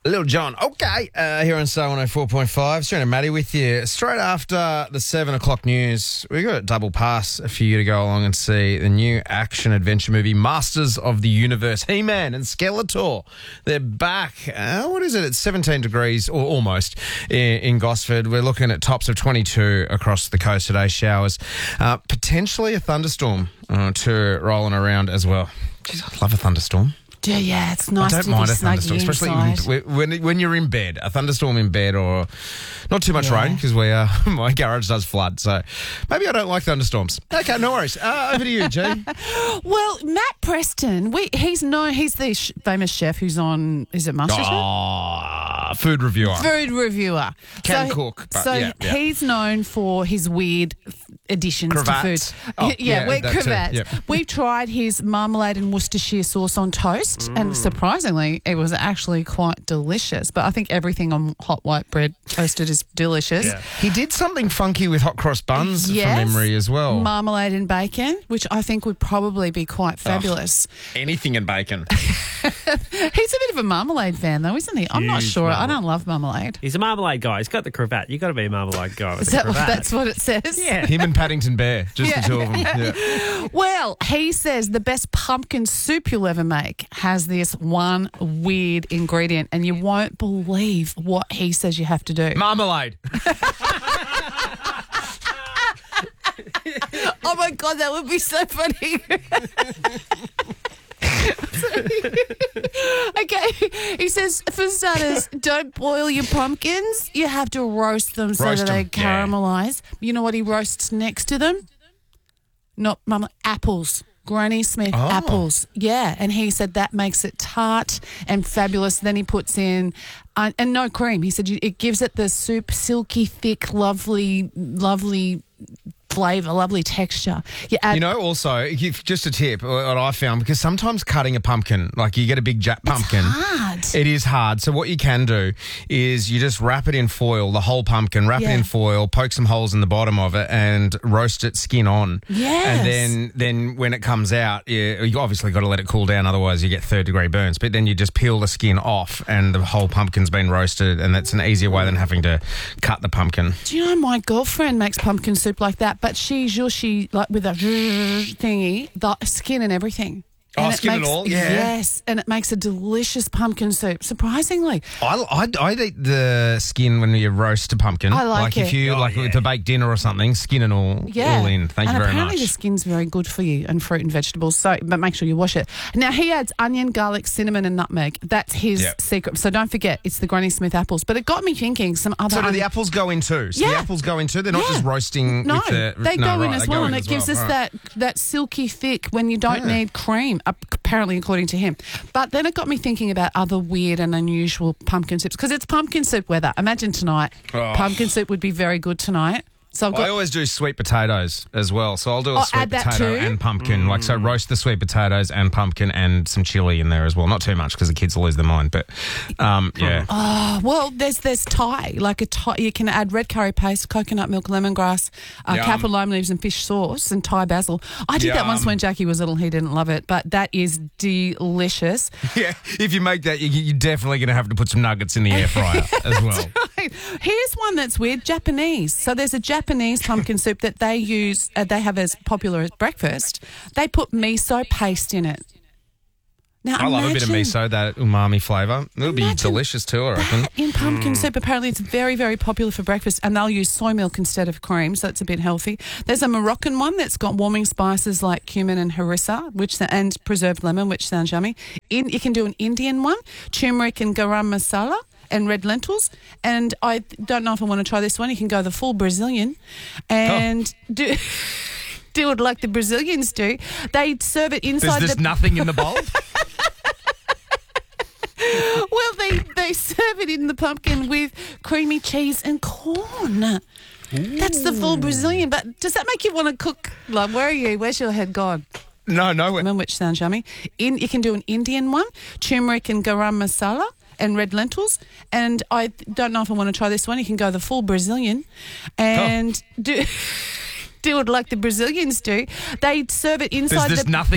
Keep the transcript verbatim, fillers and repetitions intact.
Little John. Okay, uh, here on Star one oh four point five. Serena Maddie with you. Straight after the seven o'clock news, we've got a double pass for you to go along and see the new action-adventure movie, Masters of the Universe. He-Man and Skeletor. They're back. Uh, what is it? It's seventeen degrees, or almost, in, in Gosford. We're looking at tops of twenty-two across the coast today, showers. Uh, potentially a thunderstorm uh, to rolling around as well. Jeez, I love a thunderstorm. Yeah, yeah, it's nice I don't to mind be a thunderstorm, snuggy especially inside. in, when when you're in bed. A thunderstorm in bed, or not too much Yeah. rain, because we uh, my garage does flood. So maybe I don't like thunderstorms. Okay, no worries. Uh, over to you, G. Well, Matt Preston, we, he's known, he's the sh- famous chef who's on, is it MasterChef? Oh, food reviewer. Food reviewer. Can so, cook, but so yeah, yeah. he's known for his weird additions Cravats. to food. Oh, yeah, yeah, weird that too, cravats. yep. We've tried his marmalade and Worcestershire sauce on toast, Mm. and surprisingly, it was actually quite delicious. But I think everything on hot white bread toasted is delicious. Yeah. He did something funky with hot cross buns Yes. from memory as well. Marmalade and bacon, which I think would probably be quite fabulous. Anything in bacon. He's a bit of a marmalade fan, though, isn't he? I'm not Huge sure. I marmalade. don't love marmalade. He's a marmalade guy. He's got the cravat. You've got to be a marmalade guy with Is the that what, cravat. that's what it says? Yeah. Him and Paddington Bear, just Yeah. the two of them. Yeah. Well, he says the best pumpkin soup you'll ever make has this one weird ingredient, and you won't believe what he says you have to do. Marmalade. Oh my God, that would be so funny. Okay, he says, for starters, don't boil your pumpkins. You have to roast them so Roast that they them, yeah. caramelize. You know what he roasts next to them? Not mama, apples. Granny Smith Oh. apples. Yeah, and he said that makes it tart and fabulous. Then he puts in, uh, and no cream. He said you, it gives it the soup, silky, thick, lovely, lovely flavour, lovely texture. You add You know, also, if- just a tip, what I found, because sometimes cutting a pumpkin, like you get a big jack pumpkin. hard. It is hard. So what you can do is you just wrap it in foil, the whole pumpkin, wrap Yeah. it in foil, poke some holes in the bottom of it, and roast it skin on. Yes. And then, then when it comes out, you, you obviously got to let it cool down, otherwise you get third degree burns. But then you just peel the skin off, and the whole pumpkin's been roasted, and that's an easier way than having to cut the pumpkin. Do you know my girlfriend makes pumpkin soup like that, but she she like with a thingy, the skin and everything. Oh, it skin and makes, all? Yeah. Yes, and it makes a delicious pumpkin soup, surprisingly. I, I'd, I'd eat the skin when you roast a pumpkin. I like Like if it. you, Oh, like yeah. to bake dinner or something, skin and all, Yeah. all in. Thank and you very apparently much. the skin's very good for you, and fruit and vegetables, so but make sure you wash it. Now, he adds onion, garlic, cinnamon and nutmeg. That's his Yep. secret. So don't forget, it's the Granny Smith apples. But it got me thinking some other... So do un- the apples go in too? So the Yeah. apples go in too? They're not Yeah. just roasting No, with the... they no, go in right, as they well, go and in it as gives well. us All right. that, that silky thick when you don't Yeah. need cream, apparently according to him. But then it got me thinking about other weird and unusual pumpkin soups, because it's pumpkin soup weather. Imagine tonight, Oh. pumpkin soup would be very good tonight. So I've got... I always do sweet potatoes as well. So I'll do a Oh, sweet add that potato too? and pumpkin. Like, so roast the sweet potatoes and pumpkin and some chili in there as well. Not too much because the kids will lose their mind, but um, yeah. Oh, well, there's there's Thai, like a Thai. You can add red curry paste, coconut milk, lemongrass, uh, Yum. kaffir lime leaves, and fish sauce, and Thai basil. I did that once Yum. when Jackie was little. He didn't love it, but that is delicious. Yeah, if you make that, you, you're definitely going to have to put some nuggets in the air fryer as well. Right. Here's one that's weird: Japanese. So there's a Japanese pumpkin soup that they use. Uh, they have as popular as breakfast. They put miso paste in it. Now, I love a bit of imagine miso, that umami flavour. It would be Imagine delicious too, I reckon. that in pumpkin soup. Apparently, it's very, very popular for breakfast, and they'll use soy milk instead of cream, so it's a bit healthy. There's a Moroccan one that's got warming spices like cumin and harissa, which and preserved lemon, which sounds yummy. In, you can do an Indian one, turmeric and garam masala, and red lentils. And I don't know if I want to try this one. You can go the full Brazilian and Oh. do do it like the Brazilians do. They serve it There's, inside there's the... nothing in the bowl? Well, they, they serve it in the pumpkin with creamy cheese and corn. That's the full Brazilian. But does that make you want to cook? Like, where are you? Where's your head gone? No, no. Lemon, which sounds yummy. In, you can do an Indian one, turmeric and garam masala, and red lentils. And I don't know if I want to try this one. You can go the full Brazilian and do do it like the Brazilians do. They serve it inside There's, there's the... nothing.